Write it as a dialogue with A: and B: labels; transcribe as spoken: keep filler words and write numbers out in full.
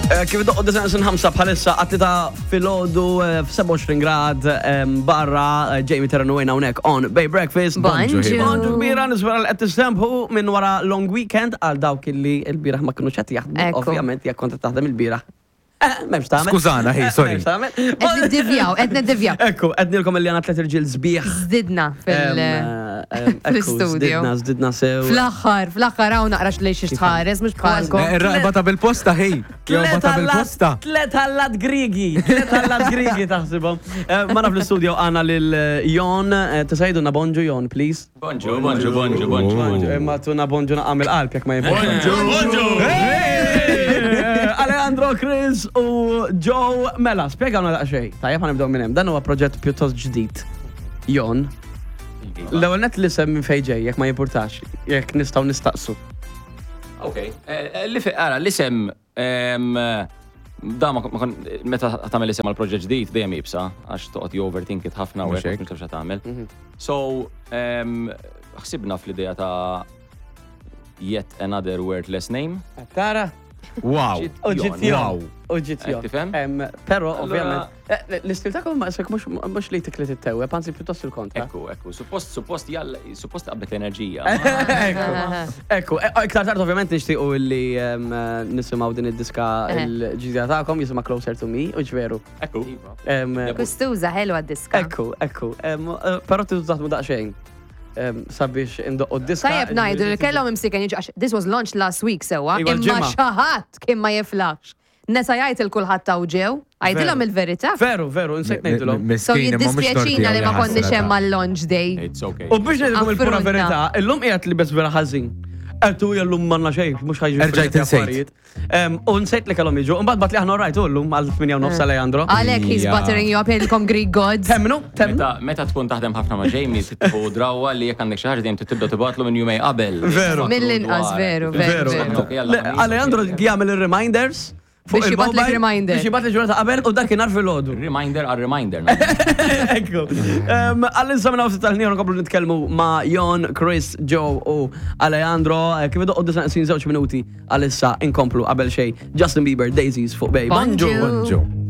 A: Kif doqqu disan ħamsa bħalissa għattita fil-ħodu f-seba' u għoxrin grad barra Jamie Terranuena unek on Bay Breakfast.
B: Bonġu.
A: Bonġu kbira nisbara l-qed tistempu minn wara long weekend għal dawk illi il-biraħ ma kienu ċet jaħdmu. Ovvjament jekk konta taħdem il-biraħ. Memx taħmel.
C: Skużana, hej, sorry.
B: Qed niddivjaw, qed niddivjaw.
A: Ekku, qed nilkom li għana tlet irġiel sbieħ.
B: Zdidna fil-studio.
A: Zdidna, zdidna sew.
B: Fl-axħar, fl-axħar għaw naqrax lejx ixtħares, mux bħalkom.
C: Bata bil-posta, hej. Bata bil-posta.
A: Tlet ħallat grigi, tlet ħallat grigi taħsibom. Ma naf l-studio għana lil-Jon, tisajduna bonġu Jon, please.
D: Bonġu, bonġu, bonġu, bonġu.
A: Ma tuna bonġu naqamil qalb, jek ma jibon.
D: Bonġu, bonġu.
A: Alejandro, Chris u Joe Mela, spiegħawna daqxej. Tajjeb ħanibdew minn hemm. Dan huwa proġett pjuttost ġdid. Jon. L-ewwel net li sem minn fejn ġej, jekk ma jimpurtax, jekk nistgħu nistaqsu.
D: Okay. Li ara, l-isem da ma kon meta tagħmel isem għal proġett ġdid dejjem jibsa għax toqgħod overthink it ħafna u hekk mhux tafx tagħmel. So, ħsibna fl-idea ta' yet another wordless name.
A: Tara?
C: Wow.
A: Uġit Jon. Uġit Jon.
D: Tifhem?
A: Però ovvjament l-istil takom ma mhux li tiklet it-tewweb, anzi pjuttost il-kontra.
D: Ekku, ekku, suppost suppost jalla suppost qabbek l-enerġija.
A: Ekku, iktar tard ovvjament nixtiequ li nisimgħu din id-diska l-ġdida tagħkom jisimha Closer to Me, u ġveru.
D: Ekku.
B: Kustuża ħelwa d-diska.
A: Ekku, ekku. Però tidu taħdmu daqsxejn. Sabiex indoqqu d-diska.
B: Tajjeb ngħidu li kellhom imsiken jiġu għax this was launched last week sewwa, imma xi ħadd kien ma jiflax. Nesa jgħid il-kulħadd taw ġew, għajdilhom il-verità.
A: Veru, veru, nsejt ngħidulhom.
B: So jiddispjaċina li ma konniex hemm mal-launch day.
D: It's okay.
A: U biex ngħidilkom il-pura verità, illum qiegħed li bes vera ħażin. Għaltu jallum manna xej, mux ħajġu.
C: Erġajt insejt.
A: U nsejt li kellhom jiġu, mbagħad bat li aħna rajtu llum għal tminja u nofs Alejandro.
B: Għalhekk he's buttering you up jgħidilkom Greek gods.
A: Temnu, temnu.
D: Meta tkun taħdem ħafna ma' Jamie, titħu drawwa li jekk għandek xi ħaġa dejjem tibda tibgħatlu minn jumej qabel.
A: Veru.
B: Mill-inqas veru, veru.
A: Alejandro jagħmel ir-reminders.
B: Biex jibatlek reminder.
A: Biex jibatlek ġurnata qabel u dak kien għar fil-ħodu.
D: Reminder għal reminder.
A: Ekku. Għall-insa minna ufsit tal-ħnija nkomplu nitkellmu ma' Jon, Chris, Joe u Alejandro. Kif idu għoddu sanqsin żewġ minuti għall-issa inkomplu qabel xej Justin Bieber, Daisies fuq Bay.
B: Bonġu.